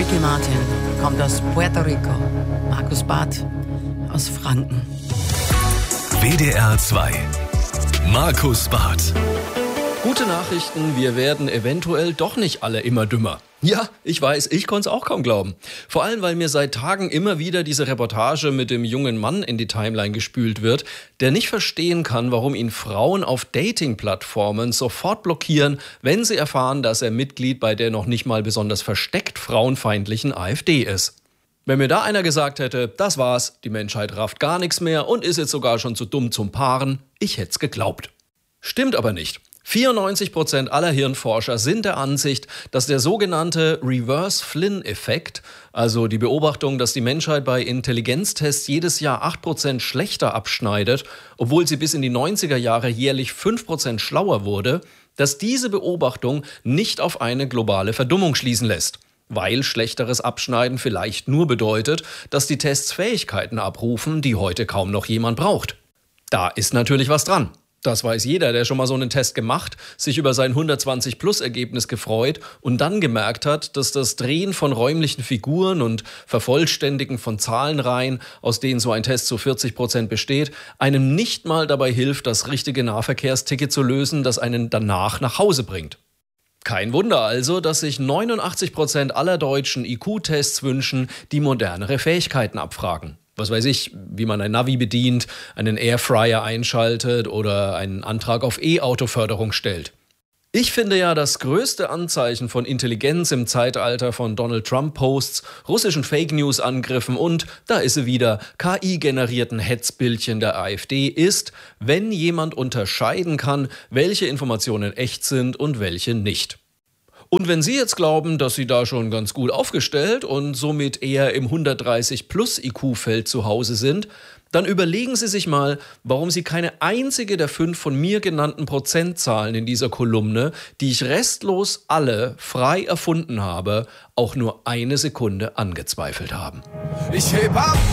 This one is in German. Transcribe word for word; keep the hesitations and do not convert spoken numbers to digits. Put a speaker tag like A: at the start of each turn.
A: Ricky Martin kommt aus Puerto Rico. Markus Barth aus Franken.
B: W D R zwei. Markus Barth.
C: Gute Nachrichten, wir werden eventuell doch nicht alle immer dümmer. Ja, ich weiß, ich konnte es auch kaum glauben. Vor allem, weil mir seit Tagen immer wieder diese Reportage mit dem jungen Mann in die Timeline gespült wird, der nicht verstehen kann, warum ihn Frauen auf Dating-Plattformen sofort blockieren, wenn sie erfahren, dass er Mitglied bei der noch nicht mal besonders versteckt frauenfeindlichen AfD ist. Wenn mir da einer gesagt hätte, das war's, die Menschheit rafft gar nichts mehr und ist jetzt sogar schon zu dumm zum Paaren, ich hätte es geglaubt. Stimmt aber nicht. vierundneunzig Prozent aller Hirnforscher sind der Ansicht, dass der sogenannte Reverse-Flynn-Effekt, also die Beobachtung, dass die Menschheit bei Intelligenztests jedes Jahr acht Prozent schlechter abschneidet, obwohl sie bis in die neunziger Jahre jährlich fünf Prozent schlauer wurde, dass diese Beobachtung nicht auf eine globale Verdummung schließen lässt. Weil schlechteres Abschneiden vielleicht nur bedeutet, dass die Tests Fähigkeiten abrufen, die heute kaum noch jemand braucht. Da ist natürlich was dran. Das weiß jeder, der schon mal so einen Test gemacht, sich über sein hundertzwanzig-Plus-Ergebnis gefreut und dann gemerkt hat, dass das Drehen von räumlichen Figuren und Vervollständigen von Zahlenreihen, aus denen so ein Test zu vierzig Prozent besteht, einem nicht mal dabei hilft, das richtige Nahverkehrsticket zu lösen, das einen danach nach Hause bringt. Kein Wunder also, dass sich neunundachtzig Prozent aller Deutschen I Q-Tests wünschen, die modernere Fähigkeiten abfragen. Was weiß ich, wie man ein Navi bedient, einen Airfryer einschaltet oder einen Antrag auf E-Auto-Förderung stellt. Ich finde ja, das größte Anzeichen von Intelligenz im Zeitalter von Donald Trump-Posts, russischen Fake-News-Angriffen und, da ist sie wieder, K I-generierten Hetzbildchen der AfD ist, wenn jemand unterscheiden kann, welche Informationen echt sind und welche nicht. Und wenn Sie jetzt glauben, dass Sie da schon ganz gut aufgestellt und somit eher im hundertdreißig plus I Q-Feld zu Hause sind, dann überlegen Sie sich mal, warum Sie keine einzige der fünf von mir genannten Prozentzahlen in dieser Kolumne, die ich restlos alle frei erfunden habe, auch nur eine Sekunde angezweifelt haben.
D: Ich heb ab!